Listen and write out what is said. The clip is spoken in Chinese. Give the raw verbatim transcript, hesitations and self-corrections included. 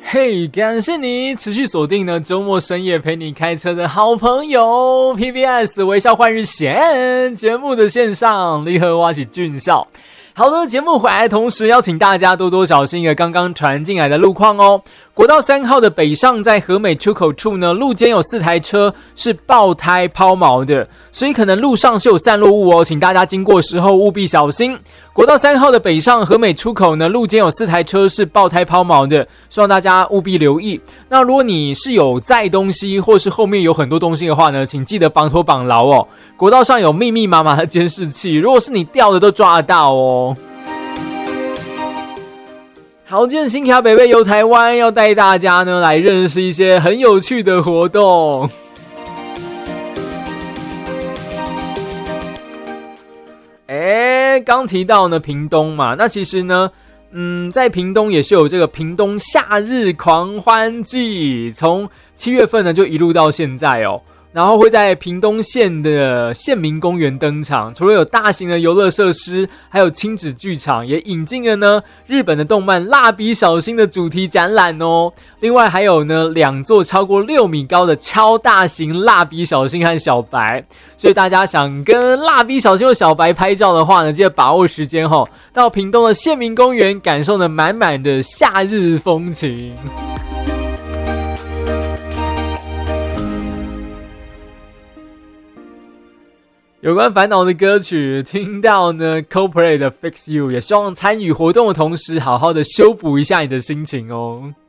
嘿，感谢你持续锁定呢周末深夜陪你开车的好朋友 P B S 微笑换日线节目的线上离合挖起俊孝。好的，节目回来同时邀请大家多多小心一个刚刚传进来的路况哦。国道三号的北上在和美出口处呢，路肩有四台车是爆胎抛锚的，所以可能路上是有散落物哦，请大家经过时候务必小心。国道三号的北上和美出口呢，路肩有四台车是爆胎抛锚的，希望大家务必留意。那如果你是有载东西或是后面有很多东西的话呢，请记得绑妥绑牢哦。国道上有密密麻麻的监视器，如果是你掉的都抓得到哦。好，今天新卡北北游台湾要带大家呢来认识一些很有趣的活动。诶，刚提到呢屏东嘛，那其实呢嗯，在屏东也是有这个屏东夏日狂欢季，从七月份呢就一路到现在哦。然后会在屏东县的县民公园登场，除了有大型的游乐设施，还有亲子剧场，也引进了呢日本的动漫蜡笔小新的主题展览哦。另外还有呢两座超过六米高的超大型蜡笔小新和小白，所以大家想跟蜡笔小新和小白拍照的话呢，记得把握时间哦，到屏东的县民公园感受呢满满的夏日风情。有关烦恼的歌曲听到呢 Coldplay 的 Fix You， 也希望参与活动的同时好好的修补一下你的心情哦。